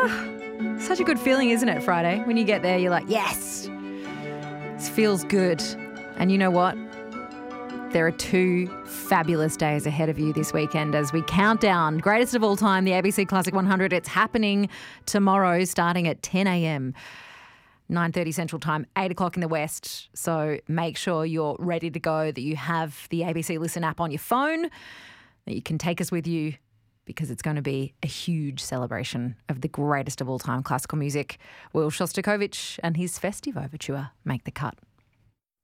Such a good feeling, isn't it, Friday? When you get there, you're like, yes, this feels good. And you know what? There are 2 fabulous days ahead of you this weekend as we count down greatest of all time, the ABC Classic 100. It's happening tomorrow starting at 10 a.m. 9:30 Central Time, 8 o'clock in the West. So make sure you're ready to go, that you have the ABC Listen app on your phone, that you can take us with you, because it's going to be a huge celebration of the greatest of all time classical music. Will Shostakovich and his Festive Overture make the cut.